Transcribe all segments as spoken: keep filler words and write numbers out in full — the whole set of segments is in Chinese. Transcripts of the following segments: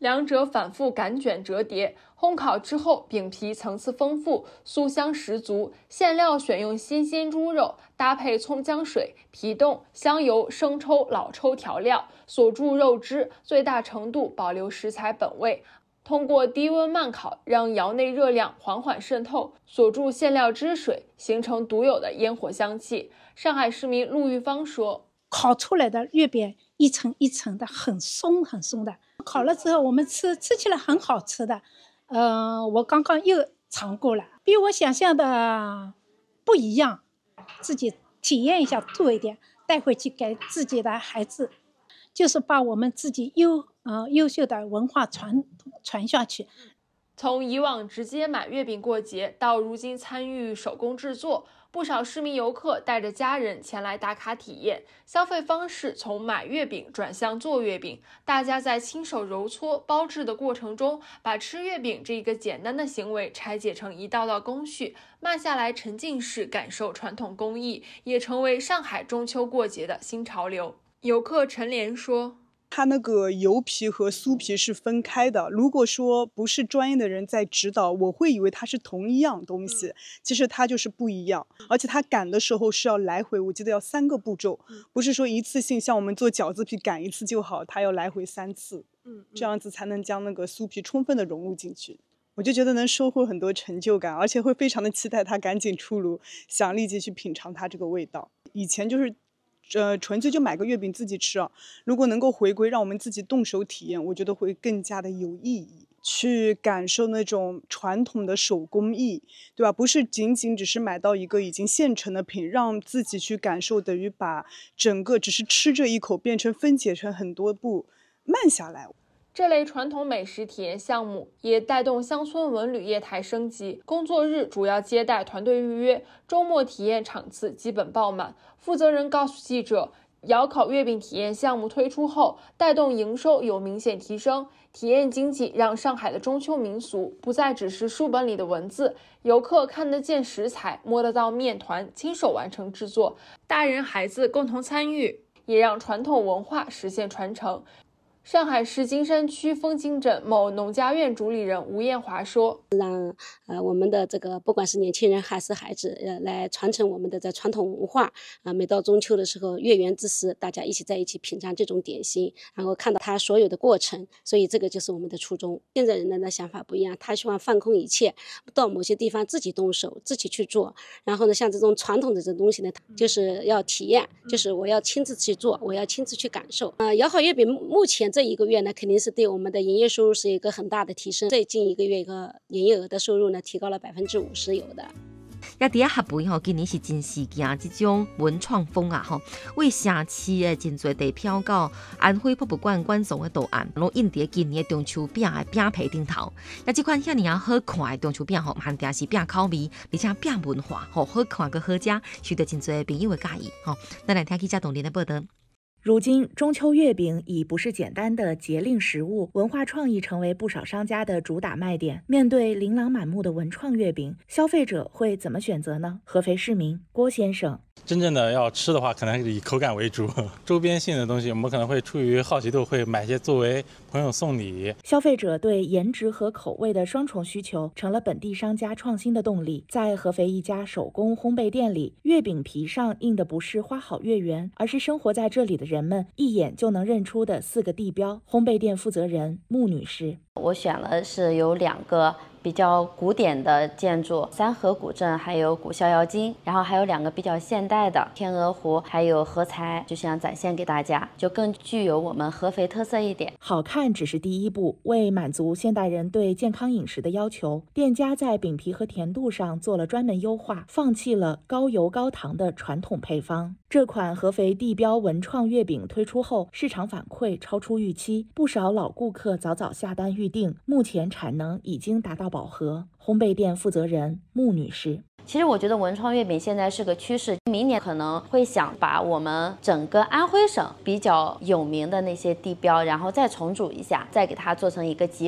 两者反复擀卷折叠，烘烤之后饼皮层次丰富，酥香十足。馅料选用新鲜猪肉，搭配葱姜水、皮冻、香油、生抽、老抽调料，锁住肉汁，最大程度保留食材本味。通过低温慢烤，让窑内热量缓缓渗透，锁住馅料汁水，形成独有的烟火香气。上海市民陆玉芳说：“ 烤出来的月饼一层一层的，很松很松的。烤了之后，我们吃吃起来很好吃的。嗯、呃，我刚刚又尝过了，比我想象的不一样。自己体验一下，做一点，带回去给自己的孩子，就是把我们自己优呃优秀的文化传传下去。” 从以往直接买月饼过节，到如今参与手工制作，不少市民游客带着家人前来打卡体验。消费方式从买月饼转向做月饼，大家在亲手揉搓包制的过程中，把吃月饼这一个简单的行为拆解成一道道工序，慢下来沉浸式感受传统工艺，也成为上海中秋过节的新潮流。游客陈莲说：“ 它那个油皮和酥皮是分开的，如果说不是专业的人在指导，我会以为它是同一样东西，其实它就是不一样。而且它擀的时候是要来回，我记得要三个步骤，不是说一次性像我们做饺子皮擀一次就好，它要来回三次，这样子才能将那个酥皮充分的融入进去。我就觉得能收获很多成就感，而且会非常的期待它赶紧出炉，想立即去品尝它这个味道。以前就是呃，纯粹就买个月饼自己吃啊。如果能够回归，让我们自己动手体验，我觉得会更加的有意义，去感受那种传统的手工艺，对吧？不是仅仅只是买到一个已经现成的品，让自己去感受，等于把整个只是吃这一口变成分解成很多步，慢下来。 这类传统美食体验项目也带动乡村文旅业态升级，工作日主要接待团队预约，周末体验场次基本爆满。负责人告诉记者，窑烤月饼体验项目推出后，带动营收有明显提升。体验经济让上海的中秋民俗不再只是书本里的文字，游客看得见食材，摸得到面团，亲手完成制作，大人孩子共同参与，也让传统文化实现传承。上海市金山区枫泾镇某农家院主理人吴艳华说：“ 让呃我们的这个不管是年轻人还是孩子，呃来传承我们的这传统文化啊、呃。每到中秋的时候，月圆之时，大家一起在一起品尝这种点心，然后看到它所有的过程，所以这个就是我们的初衷。现在人的想法不一样，他希望放空一切，到某些地方自己动手，自己去做。然后呢，像这种传统的这东西呢，就是要体验，就是我要亲自去做，我要亲自去感受。呃，窑烤月饼目前这一个月呢，肯定是对我们的营业收入是一个很大的提升。最近一个月一个营业额的收入呢，提高了百分之五十有的。 也伫遐合肥吼，今年是真事件，这种文创风啊吼，为城市的真侪地漂到安徽博物馆馆藏的图案，拢印伫今年的中秋饼的饼皮顶头。那这款遐尔好看的中秋饼吼，限定是饼口味，而且饼文化吼好看佮好食，受到真侪朋友的喜意吼。咱来听记者董连的报道。 如今，中秋月饼已不是简单的节令食物，文化创意成为不少商家的主打卖点。面对琳琅满目的文创月饼，消费者会怎么选择呢？合肥市民郭先生： 真正的要吃的话，可能还是以口感为主。周边性的东西，我们可能会出于好奇度，会买些作为朋友送礼。 消费者对颜值和口味的双重需求，成了本地商家创新的动力。在合肥一家手工烘焙店里，月饼皮上印的不是花好月圆，而是生活在这里的人们一眼就能认出的四个地标。烘焙店负责人穆女士： 我选了是有两个比较古典的建筑，三河古镇还有古逍遥津，然后还有两个比较现代的天鹅湖还有合财，就想展现给大家，就更具有我们合肥特色一点。 好看只是第一步，为满足现代人对健康饮食的要求，店家在饼皮和甜度上做了专门优化，放弃了高油高糖的传统配方。这款合肥地标文创月饼推出后，市场反馈超出预期，不少老顾客早早下单预定，目前产能已经达到饱和。烘焙店负责人穆女士： 其实我觉得文创月饼现在是个趋势，明年可能会想把我们整个安徽省比较有名的那些地标，然后再重组一下，再给它做成一个集合。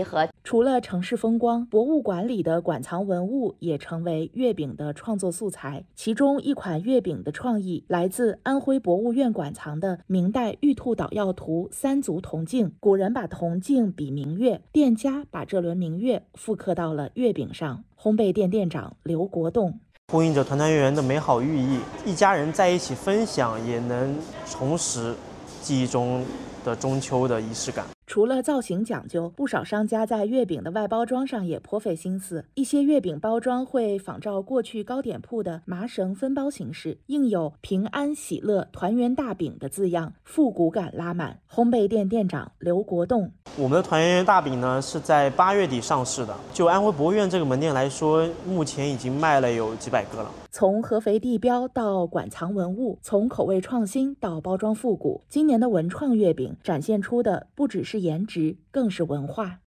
除了城市风光，博物馆里的馆藏文物也成为月饼的创作素材。其中一款月饼的创意来自安徽博物院馆藏的明代玉兔捣药图三足铜镜。古人把铜镜比明月，店家把这轮明月复刻到了月饼上。烘焙店店长刘国栋。 呼应着团团圆圆的美好寓意，一家人在一起分享，也能重拾记忆中的中秋的仪式感。 除了造型讲究，不少商家在月饼的外包装上也颇费心思。一些月饼包装会仿照过去糕点铺的麻绳分包形式，印有平安喜乐团圆大饼的字样，复古感拉满。烘焙店店长刘国栋： 我们的团圆圆大饼呢是在八月底上市的，就安徽博物院这个门店来说，目前已经卖了有几百个了。 从合肥地标到馆藏文物，从口味创新到包装复古，今年的文创月饼展现出的不只是颜值，更是文化。